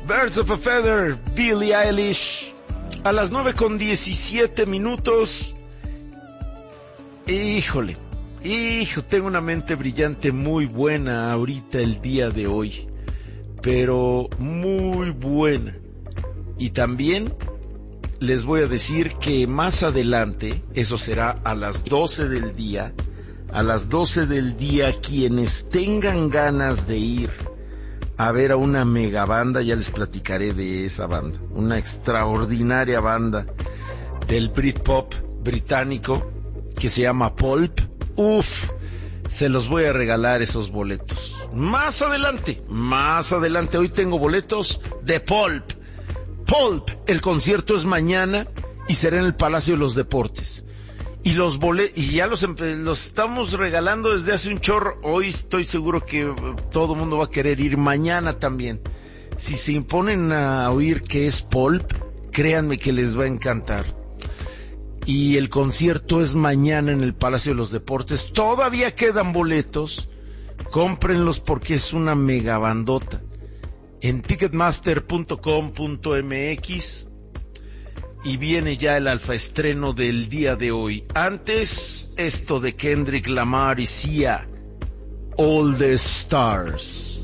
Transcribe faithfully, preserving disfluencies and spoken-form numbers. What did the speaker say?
Birds of a Feather, Billie Eilish. A las nueve con diecisiete minutos. Híjole, hijo, tengo una mente brillante muy buena ahorita el día de hoy. Pero muy buena. Y también les voy a decir que más adelante, eso será a las doce del día, a las doce del día, quienes tengan ganas de ir a ver a una mega banda, ya les platicaré de esa banda, una extraordinaria banda del Britpop británico que se llama Pulp. Uf, se los voy a regalar esos boletos. Más adelante, más adelante, hoy tengo boletos de Pulp. Pulp, el concierto es mañana y será en el Palacio de los Deportes. Y los boletos, y ya los, los estamos regalando desde hace un chorro. Hoy estoy seguro que todo el mundo va a querer ir, mañana también. Si se imponen a oír que es Pulp, créanme que les va a encantar. Y el concierto es mañana en el Palacio de los Deportes. Todavía quedan boletos, cómprenlos porque es una mega bandota. En ticketmaster punto com punto m x. Y viene ya el alfa estreno del día de hoy. Antes, esto de Kendrick Lamar y Sia, All the Stars.